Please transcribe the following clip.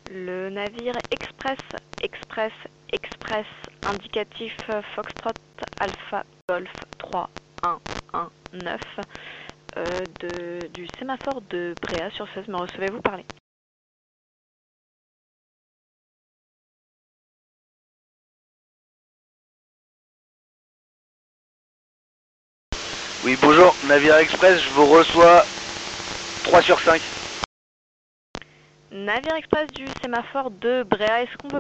Le navire Express, Express, Express, indicatif Foxtrot Alpha Golf 3119 du sémaphore de Bréa sur 16, me recevez-vous parler? Oui, bonjour, Navire Express, je vous reçois 3 sur 5. Navire Express du sémaphore de Bréa, est-ce qu'on peut